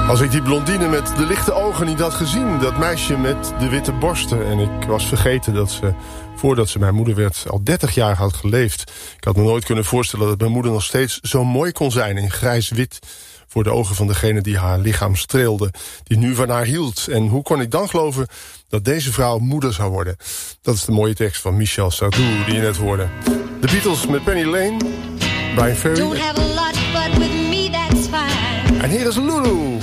Als ik die blondine met de lichte ogen niet had gezien, dat meisje met de witte borsten, en ik was vergeten dat ze, voordat ze mijn moeder werd, al 30 jaar had geleefd. Ik had me nooit kunnen voorstellen dat mijn moeder nog steeds zo mooi kon zijn in grijs-wit, voor de ogen van degene die haar lichaam streelde, die nu van haar hield. En hoe kon ik dan geloven dat deze vrouw moeder zou worden? Dat is de mooie tekst van Michel Sardou die je net hoorde. De Beatles met Penny Lane, Brian Ferry. Don't have a lot, but with me that's fine. En hier is Lulu.